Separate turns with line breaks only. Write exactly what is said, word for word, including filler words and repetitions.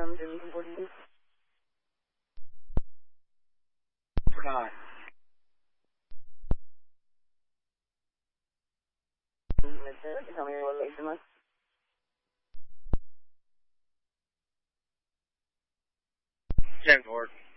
um, Jimmy forty-two.
Forgot.
Tell me what location was.
Ten Ford.